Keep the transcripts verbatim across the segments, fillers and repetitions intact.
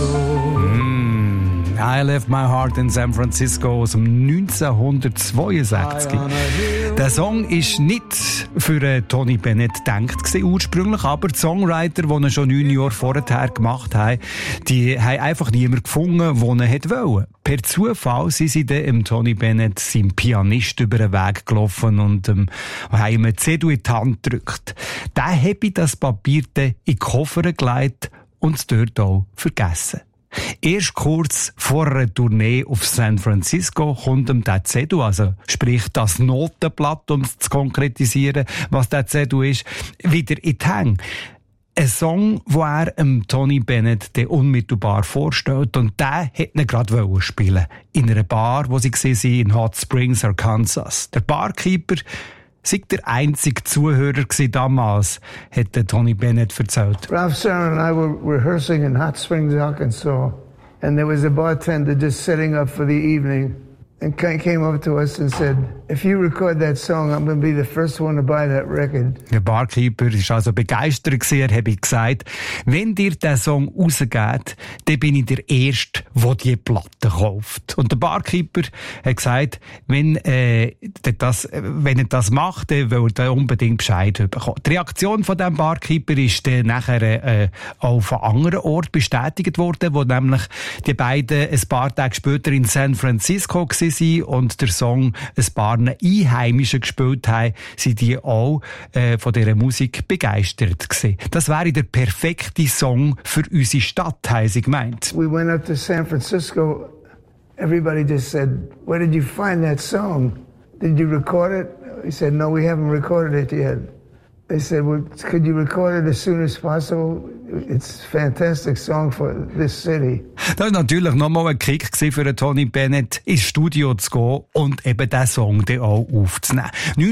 Mm, I left my heart in San Francisco aus dem neunzehnhundertzweiundsechzig. Der Song ist nicht für Tony Bennett gedacht gewesen, ursprünglich, aber die Songwriter, die ihn schon neun Jahre vorher gemacht haben, die haben einfach niemanden gefunden, der ihn hätte wollen. Per Zufall sind sie dann im Tony Bennett, seinem Pianist, über den Weg gelaufen und ähm, haben ihm eine C D in die Hand gedrückt. Der habe das Papier dann in den Koffer gelegt und es dort auch vergessen. Erst kurz vor einer Tournee auf San Francisco kommt ihm der C D, also sprich das Notenblatt, um es zu konkretisieren, was der C D ist, wieder in die Hänge. Ein Song, den er ähm, Tony Bennett den unmittelbar vorstellt, und der hätte ihn gerade spielen in einer Bar, wo sie waren, in Hot Springs, Arkansas. Der Barkeeper sei der einzige Zuhörer damals, hat Tony Bennett erzählt. Ralph Serra and I were rehearsing in Hot Springs, Arkansas, and there was a bartender just setting up for the evening, and came up to us and said, "If you record that song, I'm going to be the first one to buy that record." Der Barkeeper war also begeistert, er habe gesagt, wenn dir der Song rausgeht, dann bin ich der Erste, der die Platte kauft. Und der Barkeeper hat gesagt, wenn, äh, das, wenn er das macht, dann will er unbedingt Bescheid bekommen. Die Reaktion von diesem Barkeeper ist dann nachher äh, auf einem anderen Ort bestätigt worden, wo nämlich die beiden ein paar Tage später in San Francisco waren und der Song ein paar Einheimischen gespielt haben, sind die auch äh, von dieser Musik begeistert gewesen. Das wäre der perfekte Song für unsere Stadt, haben sie gemeint. We went up to San Francisco. Everybody just said, "Where did you find that song? Did you record it?" We said, "No, we haven't recorded it yet." They said, "Well, could you record it as soon as possible? It's a fantastic song for this city." Das war natürlich nochmal ein Kick für Tony Bennett, ins Studio zu gehen und eben diesen Song dann auch aufzunehmen.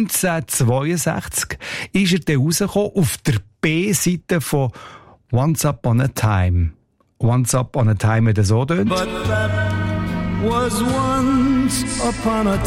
neunzehnhundertzweiundsechzig ist er dann rausgekommen auf der B-Seite von Once Upon a Time. Once Upon a Time, wie das so tönt. But that was once upon a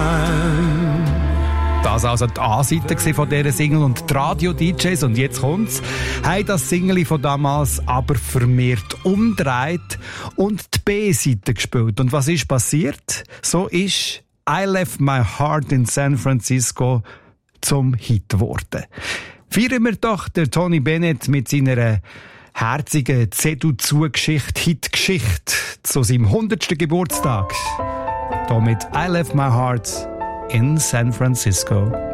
time. Das war also die A-Seite von dieser Single, und die Radio-D Js, und jetzt kommt's, haben das Single von damals aber vermehrt umgedreht und die B-Seite gespielt. Und was ist passiert? So ist I Left My Heart in San Francisco zum Hit geworden. Feiern wir doch den Tony Bennett mit seiner herzigen C D-Zugeschichte, Hitgeschichte zu seinem hundertsten Geburtstag. Hier mit I Left My Heart in San Francisco.